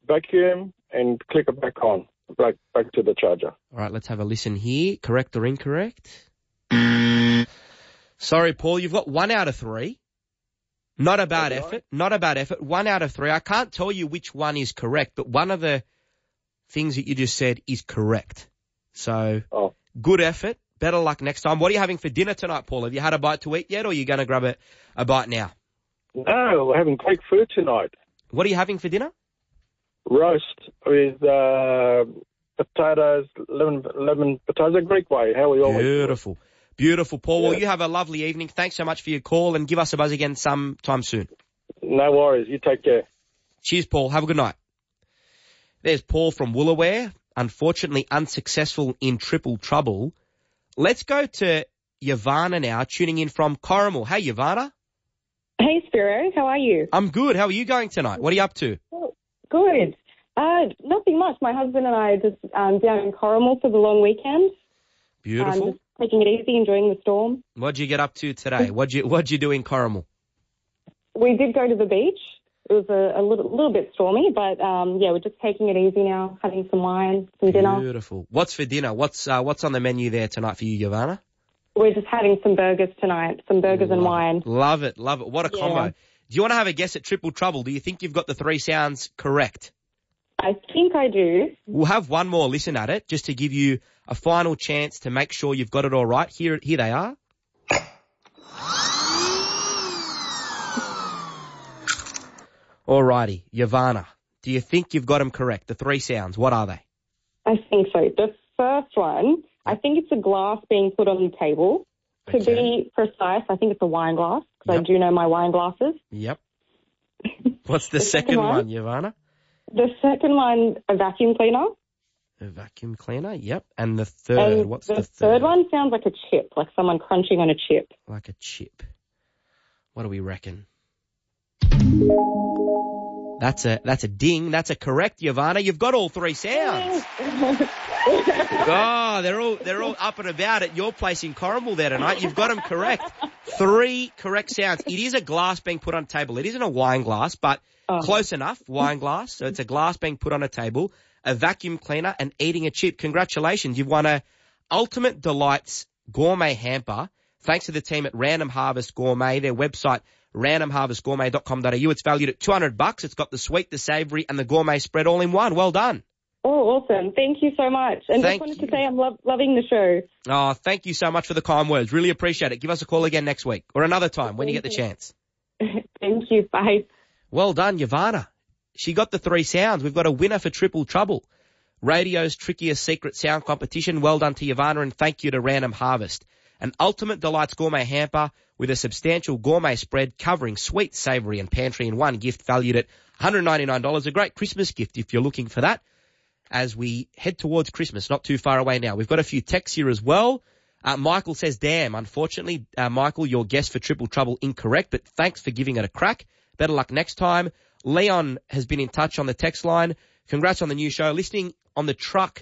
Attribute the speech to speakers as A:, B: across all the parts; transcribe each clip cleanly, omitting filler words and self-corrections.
A: vacuum and click it back on, back to the charger.
B: All right, let's have a listen here. Correct or incorrect? Sorry, Paul, you've got 1 out of 3. Not a bad effort. Not a bad effort. 1 out of 3. I can't tell you which one is correct, but one of the things that you just said is correct. So, Good effort. Better luck next time. What are you having for dinner tonight, Paul? Have you had a bite to eat yet, or are you going to grab a bite now?
A: No, we're having Greek food tonight.
B: What are you having for dinner?
A: Roast with potatoes, lemon potatoes, Greek way. How we always
B: Beautiful. Beautiful, Paul. Yeah. Well, you have a lovely evening. Thanks so much for your call, and give us a buzz again sometime soon.
A: No worries. You take care.
B: Cheers, Paul. Have a good night. There's Paul from Woolaware. Unfortunately, unsuccessful in triple trouble. Let's go to Yavana now, tuning in from Corrimal. Hey, Yavana.
C: Hey, Spiro. How are you?
B: I'm good. How are you going tonight? What are you up to?
C: Oh, good. Nothing much. My husband and I are just down in Corrimal for the long weekend.
B: Beautiful.
C: Just taking it easy, enjoying the storm.
B: What'd you get up to today? What'd you do in Corrimal?
C: We did go to the beach. It was a little bit stormy, but we're just taking it easy now, having some wine, some dinner.
B: Beautiful. What's for dinner? What's on the menu there tonight for you, Yavana?
C: We're just having some burgers tonight, some burgers and wine.
B: Love it. What a combo. Do you want to have a guess at triple trouble? Do you think you've got the 3 sounds correct?
C: I think I do.
B: We'll have one more listen at it just to give you a final chance to make sure you've got it all right. Here they are. Alrighty, Yavana, do you think you've got them correct? The 3 sounds, what are they?
C: I think so. The first one, I think it's a glass being put on the table. To be precise, I think it's a wine glass, because I do know my wine glasses.
B: Yep. What's the second one, Yavana?
C: The second one, a vacuum cleaner.
B: A vacuum cleaner, yep. And the third, what's the third?
C: The third one sounds like a chip, like someone crunching on a chip.
B: Like a chip. What do we reckon? That's a ding. That's a correct, Yavana. You've got all 3 sounds. They're all up and about at your place in Corrimal there tonight. You've got them correct. 3 correct sounds. It is a glass being put on a table. It isn't a wine glass, but close enough. Wine glass. So it's a glass being put on a table, a vacuum cleaner, and eating a chip. Congratulations. You've won a Ultimate Delights gourmet hamper. Thanks to the team at Random Harvest Gourmet. Their website, randomharvestgourmet.com.au. It's valued at $200. It's got the sweet, the savoury, and the gourmet spread all in one. Well done.
C: Oh, awesome. Thank you so much. And just wanted to say I'm loving the show. Oh,
B: thank you so much for the kind words. Really appreciate it. Give us a call again next week or another time when you get the chance.
C: Thank you. Bye.
B: Well done, Yavana. She got the 3 sounds. We've got a winner for Triple Trouble. Radio's trickiest secret sound competition. Well done to Yavana, and thank you to Random Harvest. An Ultimate Delights gourmet hamper with a substantial gourmet spread covering sweet, savoury, and pantry in one gift valued at $199. A great Christmas gift if you're looking for that. As we head towards Christmas, not too far away now. We've got a few texts here as well. Michael says, damn, unfortunately, Michael, your guess for Triple Trouble incorrect, but thanks for giving it a crack. Better luck next time. Leon has been in touch on the text line. Congrats on the new show. Listening in the truck,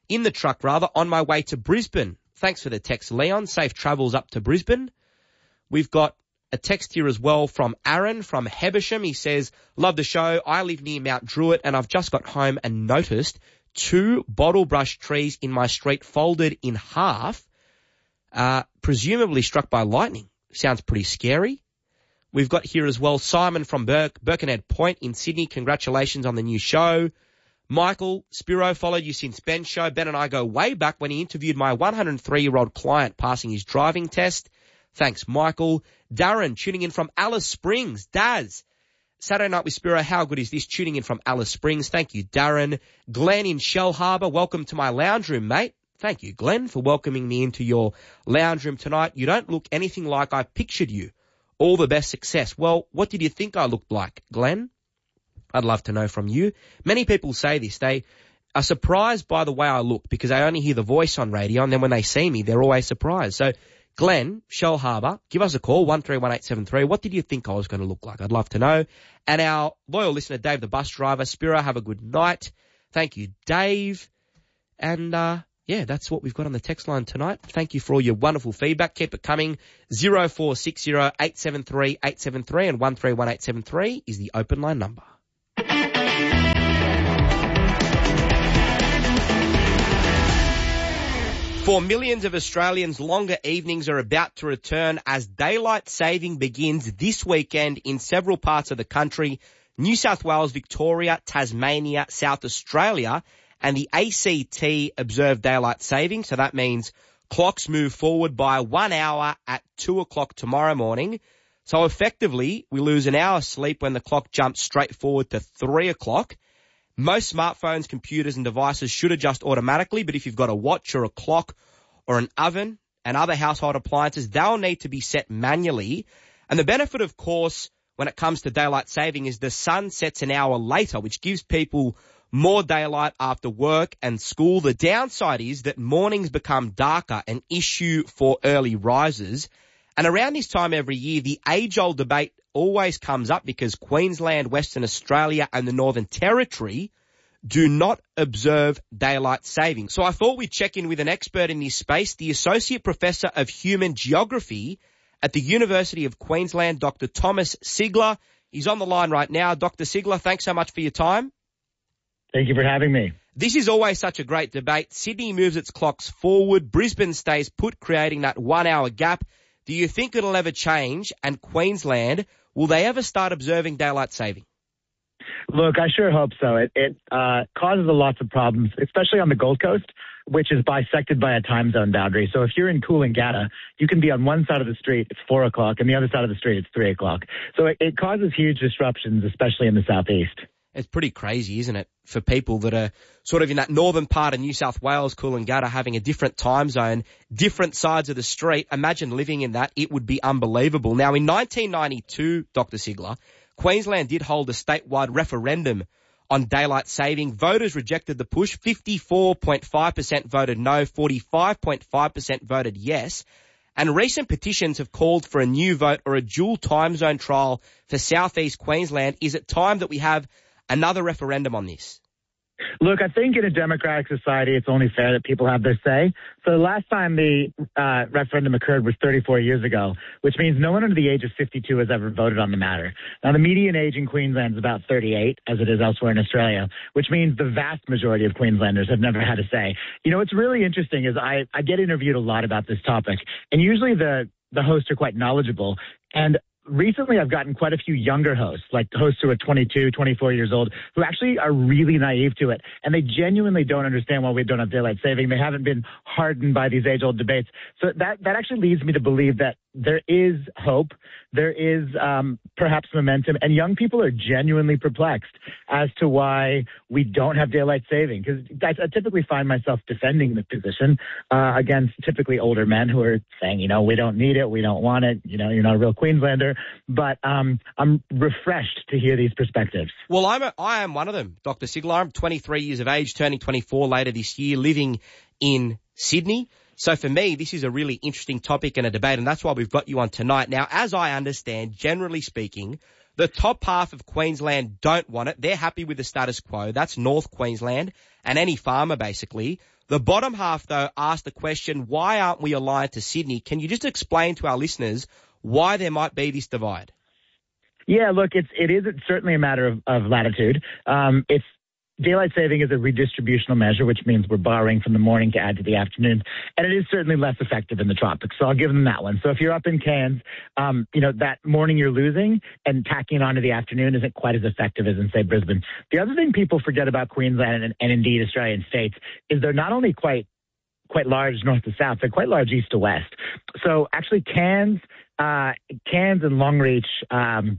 B: on my way to Brisbane. Thanks for the text, Leon. Safe travels up to Brisbane. We've got a text here as well from Aaron from Hebersham. He says, love the show. I live near Mount Druitt and I've just got home and noticed 2 bottle brush trees in my street folded in half, presumably struck by lightning. Sounds pretty scary. We've got here as well Simon from Birkenhead Point in Sydney. Congratulations on the new show. Michael, Spiro, followed you since Ben's show. Ben and I go way back when he interviewed my 103-year-old client passing his driving test. Thanks, Michael. Darren, tuning in from Alice Springs. Daz, Saturday Night with Spiro, how good is this? Tuning in from Alice Springs. Thank you, Darren. Glenn in Shell Harbour, welcome to my lounge room, mate. Thank you, Glenn, for welcoming me into your lounge room tonight. You don't look anything like I pictured you. All the best success. Well, what did you think I looked like, Glenn? I'd love to know from you. Many people say this. They are surprised by the way I look because they only hear the voice on radio, and then when they see me, they're always surprised. So, Glenn, Shell Harbour, give us a call, 131873. What did you think I was going to look like? I'd love to know. And our loyal listener, Dave, the bus driver, Spiro, have a good night. Thank you, Dave. And, that's what we've got on the text line tonight. Thank you for all your wonderful feedback. Keep it coming. 0460 873 873 and 131873 is the open line number. For millions of Australians, longer evenings are about to return as daylight saving begins this weekend in several parts of the country. New South Wales, Victoria, Tasmania, South Australia, and the ACT observe daylight saving. So that means clocks move forward by 1 hour at 2 o'clock tomorrow morning. So effectively, we lose an hour's sleep when the clock jumps straight forward to 3 o'clock. Most smartphones, computers and devices should adjust automatically, but if you've got a watch or a clock or an oven and other household appliances, they'll need to be set manually. And the benefit, of course, when it comes to daylight saving is the sun sets an hour later, which gives people more daylight after work and school. The downside is that mornings become darker, an issue for early risers. And around this time every year, the age-old debate always comes up because Queensland, Western Australia and the Northern Territory do not observe daylight saving. So I thought we'd check in with an expert in this space, the Associate Professor of Human Geography at the University of Queensland, Dr. Thomas Sigler. He's on the line right now. Dr. Sigler, thanks so much for your time.
D: Thank you for having me.
B: This is always such a great debate. Sydney moves its clocks forward. Brisbane stays put, creating that 1 hour gap. Do you think it'll ever change? And Queensland, will they ever start observing daylight saving?
D: Look, I sure hope so. It causes a lot of problems, especially on the Gold Coast, which is bisected by a time zone boundary. So if you're in Coolangatta, you can be on one side of the street, it's 4 o'clock, and the other side of the street, it's 3 o'clock. So it causes huge disruptions, especially in the southeast.
B: It's pretty crazy, isn't it, for people that are sort of in that northern part of New South Wales, Coolangatta, having a different time zone, different sides of the street. Imagine living in that. It would be unbelievable. Now, in 1992, Dr. Sigler, Queensland did hold a statewide referendum on daylight saving. Voters rejected the push. 54.5% voted no, 45.5% voted yes. And recent petitions have called for a new vote or a dual time zone trial for southeast Queensland. Is it time that we have another referendum on this?
D: Look, I think in a democratic society, it's only fair that people have their say. So the last time the referendum occurred was 34 years ago, which means no one under the age of 52 has ever voted on the matter. Now, the median age in Queensland is about 38, as it is elsewhere in Australia, which means the vast majority of Queenslanders have never had a say. You know, what's really interesting is I get interviewed a lot about this topic, and usually the hosts are quite knowledgeable. And recently, I've gotten quite a few younger hosts, like hosts who are 22, 24 years old, who actually are really naive to it. And they genuinely don't understand why we don't have daylight saving. They haven't been hardened by these age-old debates. So that actually leads me to believe that there is hope. There is perhaps momentum. And young people are genuinely perplexed as to why we don't have daylight saving. Because I typically find myself defending the position against typically older men who are saying, you know, we don't need it. We don't want it. You know, you're not a real Queenslander. But I'm refreshed to hear these perspectives.
B: Well, I am one of them, Dr. Sigler. I'm 23 years of age, turning 24 later this year, living in Sydney. So for me, this is a really interesting topic and a debate, and that's why we've got you on tonight. Now, as I understand, generally speaking, the top half of Queensland don't want it. They're happy with the status quo. That's North Queensland and any farmer, basically. The bottom half, though, asked the question, why aren't we aligned to Sydney? Can you just explain to our listeners why there might be this divide?
D: Yeah, look, it is certainly a matter of latitude. Daylight saving is a redistributional measure, which means we're borrowing from the morning to add to the afternoon. And it is certainly less effective in the tropics. So I'll give them that one. So if you're up in Cairns, that morning you're losing and tacking it onto the afternoon isn't quite as effective as in, say, Brisbane. The other thing people forget about Queensland and indeed Australian states is they're not only quite large north to south, they're quite large east to west. So actually Cairns and Longreach,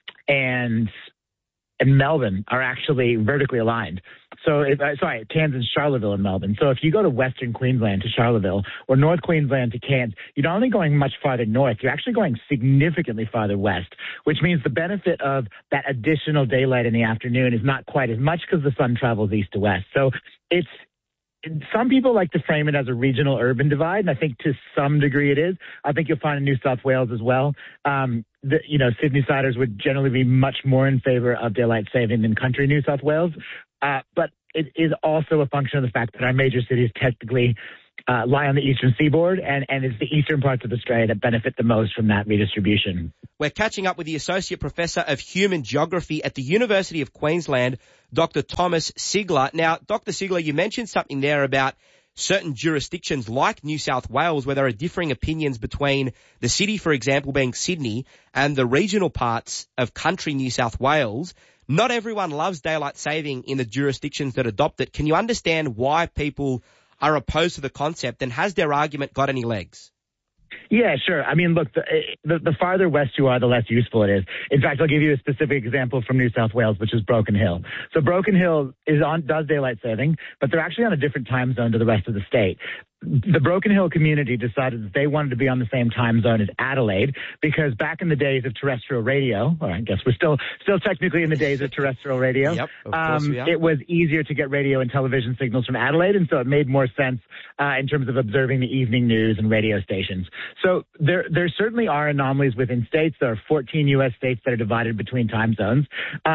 D: and Melbourne are actually vertically aligned. So, Cairns and Charlottesville and Melbourne. So if you go to Western Queensland to Charlottesville or North Queensland to Cairns, you're not only going much farther north, you're actually going significantly farther west, which means the benefit of that additional daylight in the afternoon is not quite as much because the sun travels east to west. So some people like to frame it as a regional urban divide, and I think to some degree it is. I think you'll find in New South Wales as well. Sydney-siders would generally be much more in favor of daylight saving than country New South Wales. But it is also a function of the fact that our major cities technically lie on the eastern seaboard, and it's the eastern parts of Australia that benefit the most from that redistribution.
B: We're catching up with the Associate Professor of Human Geography at the University of Queensland, Dr. Thomas Sigler. Now, Dr. Sigler, you mentioned something there about certain jurisdictions like New South Wales, where there are differing opinions between the city, for example, being Sydney, and the regional parts of country New South Wales. Not everyone loves daylight saving in the jurisdictions that adopt it. Can you understand why people are opposed to the concept, and has their argument got any legs?
D: Yeah, sure. I mean, look, the farther west you are, the less useful it is. In fact, I'll give you a specific example from New South Wales, which is Broken Hill. So Broken Hill does daylight saving, but they're actually on a different time zone to the rest of the state. The Broken Hill community decided that they wanted to be on the same time zone as Adelaide because back in the days of terrestrial radio, or I guess we're still technically in the days of terrestrial radio,
B: Yep, of course we are.
D: It was easier to get radio and television signals from Adelaide, and so it made more sense in terms of observing the evening news and radio stations. So there certainly are anomalies within states. There are 14 U.S. states that are divided between time zones.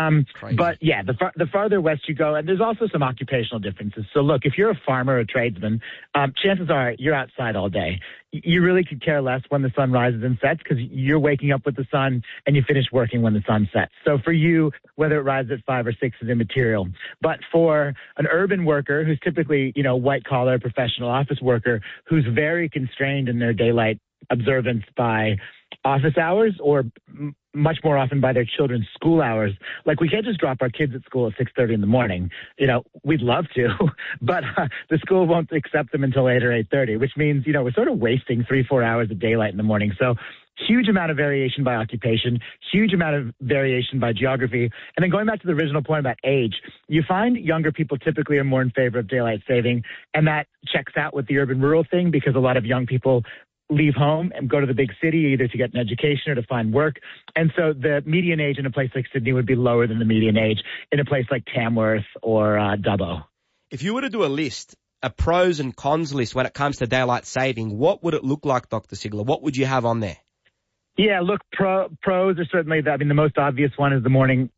D: But yeah, the farther west you go, and there's also some occupational differences. So look, if you're a farmer or a tradesman, chances are you're outside all day. You really could care less when the sun rises and sets because you're waking up with the sun and you finish working when the sun sets. So for you, whether it rises at 5 or 6 is immaterial. But for an urban worker who's typically, white collar professional office worker who's very constrained in their daylight observance by office hours or much more often by their children's school hours. Like, we can't just drop our kids at school at 6:30 in the morning. We'd love to, but the school won't accept them until 8 or 8:30, which means, we're sort of wasting 3-4 hours of daylight in the morning. So huge amount of variation by occupation, huge amount of variation by geography. And then going back to the original point about age, you find younger people typically are more in favor of daylight saving. And that checks out with the urban-rural thing because a lot of young people leave home and go to the big city either to get an education or to find work. And so the median age in a place like Sydney would be lower than the median age in a place like Tamworth or Dubbo.
B: If you were to do a list, a pros and cons list when it comes to daylight saving, what would it look like, Dr. Cigler? What would you have on there?
D: Yeah, look, pros are certainly, the most obvious one is the morning,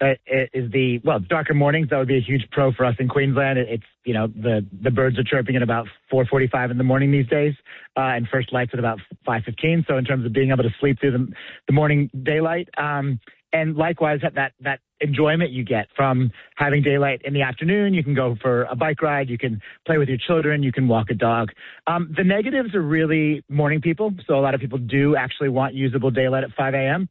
D: darker mornings. That would be a huge pro for us in Queensland. It's, the birds are chirping at about 4:45 in the morning these days, and first light's at about 5:15. So in terms of being able to sleep through the morning daylight, and likewise that enjoyment you get from having daylight in the afternoon. You can go for a bike ride. You can play with your children. You can walk a dog. The negatives are really morning people. So a lot of people do actually want usable daylight at 5 a.m.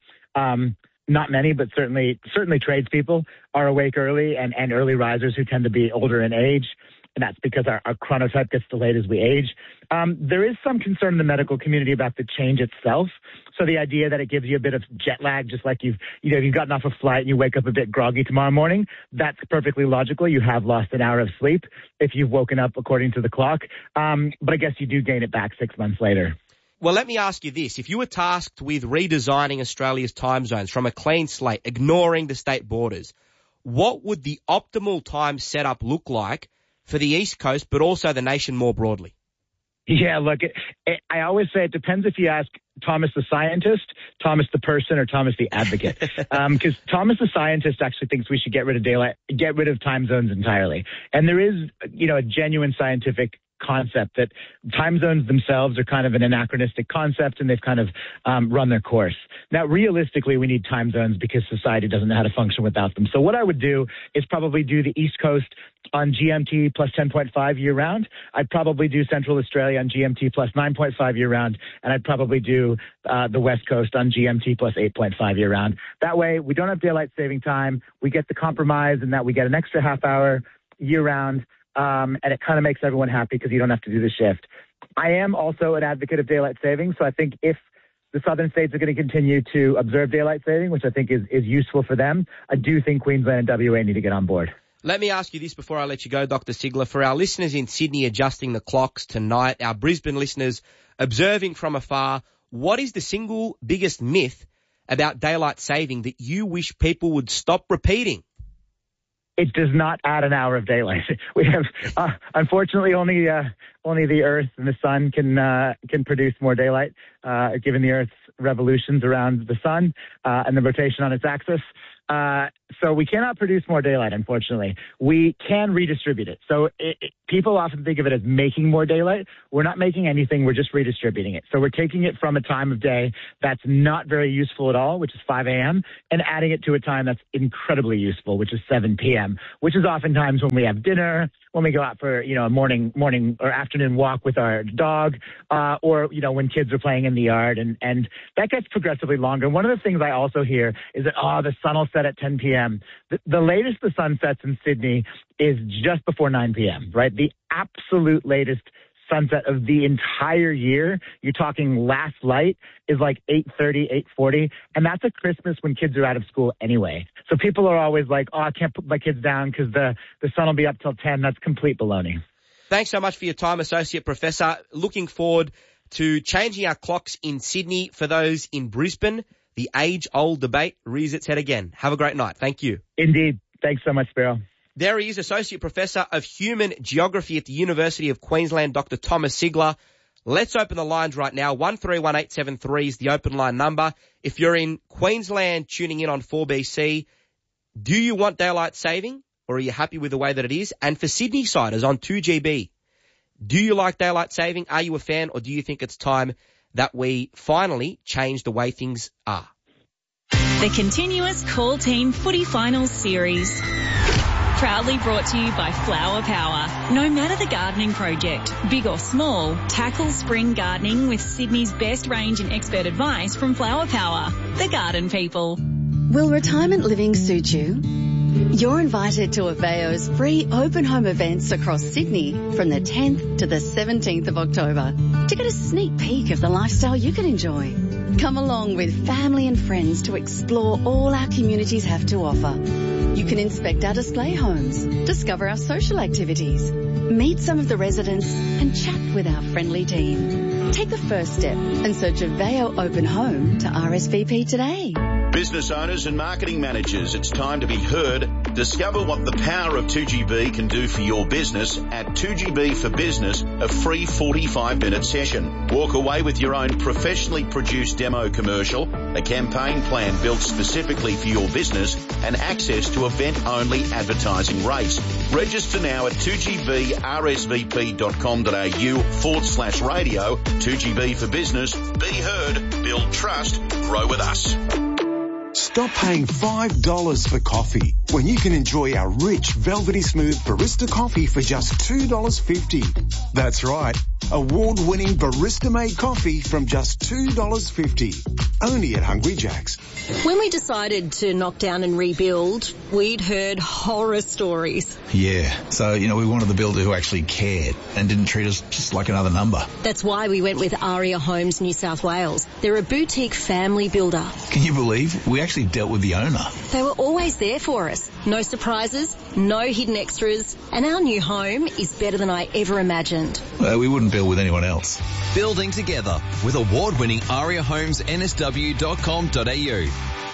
D: Not many, but certainly tradespeople are awake early and early risers who tend to be older in age. And that's because our chronotype gets delayed as we age. There is some concern in the medical community about the change itself. So the idea that it gives you a bit of jet lag, just like you've gotten off a flight and you wake up a bit groggy tomorrow morning, that's perfectly logical. You have lost an hour of sleep if you've woken up according to the clock. But I guess you do gain it back 6 months later.
B: Well, let me ask you this. If you were tasked with redesigning Australia's time zones from a clean slate, ignoring the state borders, what would the optimal time setup look like for the East Coast, but also the nation more broadly?
D: Yeah, look, I always say it depends if you ask Thomas the scientist, Thomas the person, or Thomas the advocate. Because Thomas the scientist actually thinks we should get rid of daylight, get rid of time zones entirely. And there is, a genuine scientific concept that time zones themselves are kind of an anachronistic concept and they've kind of run their course. Now, realistically, we need time zones because society doesn't know how to function without them. So what I would do is probably do the East Coast on GMT plus 10.5 year round. I'd probably do Central Australia on GMT plus 9.5 year round. And I'd probably do the West Coast on GMT plus 8.5 year round. That way, we don't have daylight saving time. We get the compromise in that we get an extra half hour year round. And it kind of makes everyone happy because you don't have to do the shift. I am also an advocate of daylight saving. So I think if the southern states are going to continue to observe daylight saving, which I think is useful for them, I do think Queensland and WA need to get on board.
B: Let me ask you this before I let you go, Dr. Cigler. For our listeners in Sydney adjusting the clocks tonight, our Brisbane listeners observing from afar, what is the single biggest myth about daylight saving that you wish people would stop repeating?
D: It does not add an hour of daylight. We have, unfortunately, only the Earth and the Sun can produce more daylight, given the Earth's revolutions around the Sun and the rotation on its axis. So we cannot produce more daylight, unfortunately. We can redistribute it. So people often think of it as making more daylight. We're not making anything. We're just redistributing it. So we're taking it from a time of day that's not very useful at all, which is 5 a.m., and adding it to a time that's incredibly useful, which is 7 p.m., which is oftentimes when we have dinner, when we go out for, a morning or afternoon walk with our dog, or, when kids are playing in the yard. And that gets progressively longer. One of the things I also hear is that, the sun will set at 10 p.m. The latest the sun sets in Sydney is just before 9 p.m., right? The absolute latest sunset of the entire year, you're talking last light, is like 8:30, 8:40, and that's at Christmas when kids are out of school anyway. So people are always like, I can't put my kids down because the sun will be up till 10. That's complete baloney.
B: Thanks so much for your time, Associate Professor. Looking forward to changing our clocks in Sydney. For those in Brisbane, the age-old debate rears its head again. Have a great night. Thank you.
D: Indeed. Thanks so much, Spiro.
B: There he is, Associate Professor of Human Geography at the University of Queensland, Dr. Thomas Sigler. Let's open the lines right now. 131873 is the open line number. If you're in Queensland tuning in on 4BC, do you want daylight saving or are you happy with the way that it is? And for Sydney siders on 2GB, do you like daylight saving? Are you a fan or do you think it's time that we finally change the way things are?
E: The continuous Call Team Footy Finals Series. Proudly brought to you by Flower Power. No matter the gardening project, big or small, tackle spring gardening with Sydney's best range and expert advice from Flower Power, the garden people.
F: Will retirement living suit you? You're invited to Aveo's free open home events across Sydney from the 10th to the 17th of October to get a sneak peek of the lifestyle you can enjoy. Come along with family and friends to explore all our communities have to offer. You can inspect our display homes, discover our social activities, meet some of the residents and chat with our friendly team. Take the first step and search Aveo Open Home to RSVP today.
G: Business owners and marketing managers, it's time to be heard. Discover what the power of 2GB can do for your business at 2GB for Business, a free 45-minute session. Walk away with your own professionally produced demo commercial, a campaign plan built specifically for your business, and access to event-only advertising rates. Register now at 2gbrsvp.com.au/radio. 2GB for Business. Be heard, build trust, grow with us.
H: Stop paying $5 for coffee when you can enjoy our rich, velvety smooth barista coffee for just $2.50. That's right. Award-winning barista-made coffee from just $2.50. Only at Hungry Jack's.
I: When we decided to knock down and rebuild, we'd heard horror stories.
J: Yeah, so, we wanted the builder who actually cared and didn't treat us just like another number.
I: That's why we went with Aria Homes New South Wales. They're a boutique family builder.
J: Can you believe? We actually dealt with the owner.
I: They were always there for us. No surprises, no hidden extras, and our new home is better than I ever imagined.
J: We wouldn't build with anyone else.
K: Building together with award-winning ariaHomesNSW.com.au.